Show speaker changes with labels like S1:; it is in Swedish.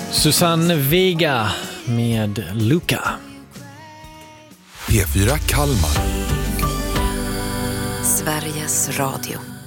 S1: Susanne Vega med Luca.
S2: P4 Kalmar.
S3: Sveriges Radio.